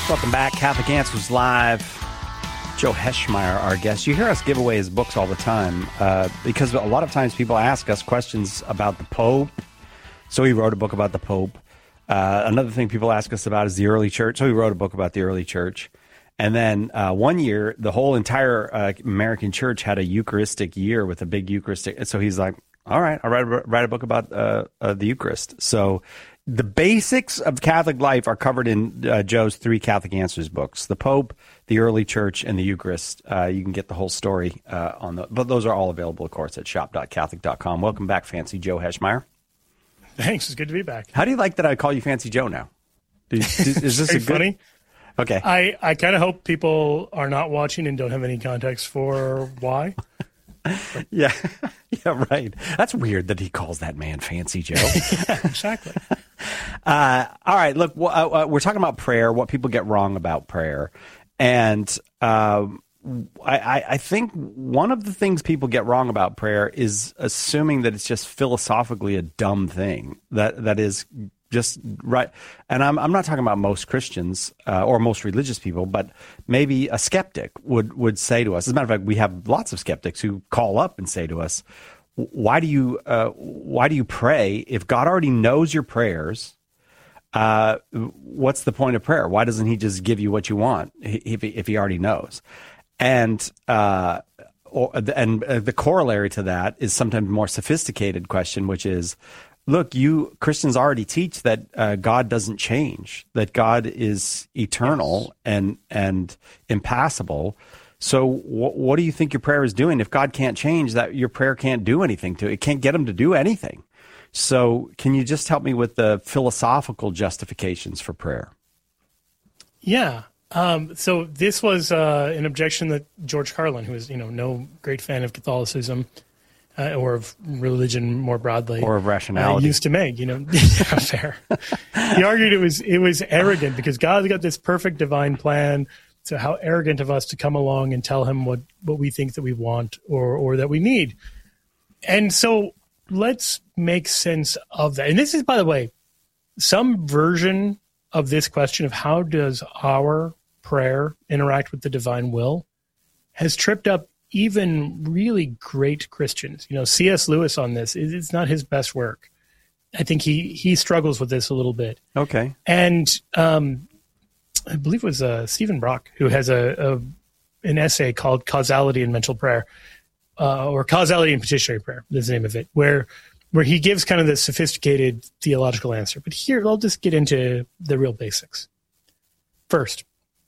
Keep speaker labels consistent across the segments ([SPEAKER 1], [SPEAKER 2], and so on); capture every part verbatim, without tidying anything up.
[SPEAKER 1] Welcome back. Catholic Answers Live. Joe Heschmeyer, our guest. You hear us give away his books all the time uh, because a lot of times people ask us questions about the Pope. So he wrote a book about the Pope. Uh, another thing people ask us about is the early church. So he wrote a book about the early church. And then uh, one year, the whole entire uh, American church had a Eucharistic year with a big Eucharistic. So he's like, all right, I'll write, write a book about uh, uh, the Eucharist. So the basics of Catholic life are covered in uh, Joe's three Catholic Answers books: the Pope, the early church, and the Eucharist. Uh, you can get the whole story uh, on the, but those are all available, of course, at shop dot catholic dot com. Welcome back, Fancy Joe Heschmeyer.
[SPEAKER 2] Thanks. It's good to be back.
[SPEAKER 1] How do you like that I call you Fancy Joe now? Is, is this a good...
[SPEAKER 2] funny?
[SPEAKER 1] Okay.
[SPEAKER 2] I, I kind of hope people are not watching and don't have any context for why.
[SPEAKER 1] yeah. Yeah, right. That's weird that he calls that man Fancy Joe.
[SPEAKER 2] Yeah, exactly.
[SPEAKER 1] Uh, all right. Look, w- uh, we're talking about prayer, what people get wrong about prayer. And um, I, I think one of the things people get wrong about prayer is assuming that it's just philosophically a dumb thing, that that is just right. And I'm I'm not talking about most Christians uh, or most religious people, but maybe a skeptic would, would say to us. As a matter of fact, we have lots of skeptics who call up and say to us, why do you uh, why do you pray if God already knows your prayers? Uh, what's the point of prayer? Why doesn't he just give you what you want if he, if he already knows? And uh, or, and the corollary to that is sometimes more sophisticated question, which is, look, you Christians already teach that uh, God doesn't change, that God is eternal yes. and and impassible. So wh- what do you think your prayer is doing? If God can't change, that your prayer can't do anything to it. It can't get him to do anything. So can you just help me with the philosophical justifications for prayer?
[SPEAKER 2] Yeah. Um, so this was uh, an objection that George Carlin, who is, you know, no great fan of Catholicism uh, or of religion more broadly,
[SPEAKER 1] or of rationality,
[SPEAKER 2] uh, used to make. You know, yeah, fair. He argued it was it was arrogant because God's got this perfect divine plan. So how arrogant of us to come along and tell him what, what we think that we want or or that we need. And so let's make sense of that. And this is, by the way, some version of this question of how does our prayer interact with the divine will has tripped up even really great Christians. You know, C S Lewis on this, it's not his best work. I think he, he struggles with this a little bit.
[SPEAKER 1] Okay.
[SPEAKER 2] And um, I believe it was uh, Stephen Brock who has a, a an essay called Causality in Mental Prayer, uh, or Causality in Petitionary Prayer, is the name of it, where where he gives kind of the sophisticated theological answer. But here, I'll just get into the real basics. First,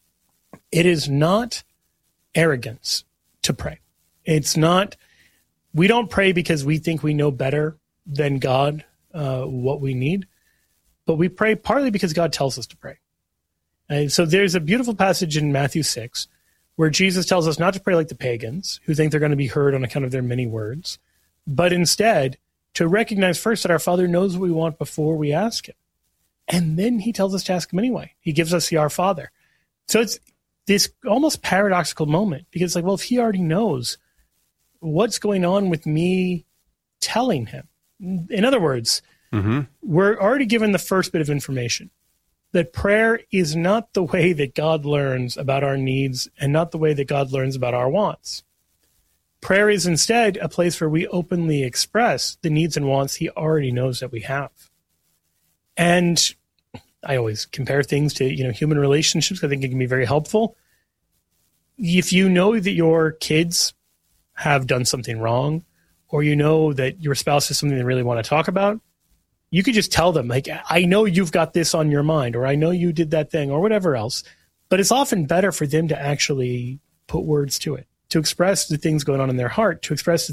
[SPEAKER 2] it is not arrogance to pray. It's not, we don't pray because we think we know better than God uh, what we need, but we pray partly because God tells us to pray. And so there's a beautiful passage in Matthew six where Jesus tells us not to pray like the pagans who think they're going to be heard on account of their many words, but instead to recognize first that our Father knows what we want before we ask him. And then he tells us to ask him anyway. He gives us the Our Father. So it's this almost paradoxical moment because, like, well, if he already knows, what's going on with me telling him? In other words, mm-hmm. we're already given the first bit of information, that prayer is not the way that God learns about our needs and not the way that God learns about our wants. Prayer is instead a place where we openly express the needs and wants he already knows that we have. And I always compare things to, you know, human relationships. I think it can be very helpful. If you know that your kids have done something wrong, or you know that your spouse has something they really want to talk about, you could just tell them, like, I know you've got this on your mind, or I know you did that thing, or whatever else. But it's often better for them to actually put words to it, to express the things going on in their heart, to express the